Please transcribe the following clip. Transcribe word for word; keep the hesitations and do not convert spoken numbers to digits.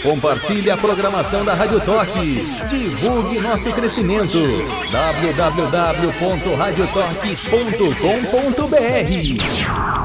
Compartilhe a programação da Rádio Toque. Divulgue nosso crescimento. w w w ponto rádio toque ponto com ponto b r